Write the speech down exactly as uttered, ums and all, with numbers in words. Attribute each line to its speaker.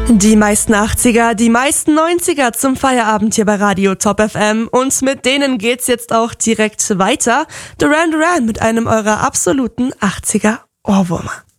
Speaker 1: Die meisten achtziger, die meisten neunziger zum Feierabend hier bei Radio Top F M und mit denen geht's jetzt auch direkt weiter. Duran Duran mit einem eurer absoluten achtziger Ohrwürmer.